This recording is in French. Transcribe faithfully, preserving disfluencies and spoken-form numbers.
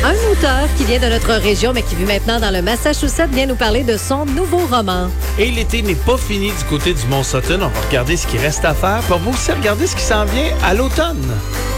Un auteur qui vient de notre région, mais qui vit maintenant dans le Massachusetts, vient nous parler de son nouveau roman. Et l'été n'est pas fini du côté du Mont Sutton. On va regarder ce qui reste à faire. Puis on va aussi regarder ce qui s'en vient à l'automne.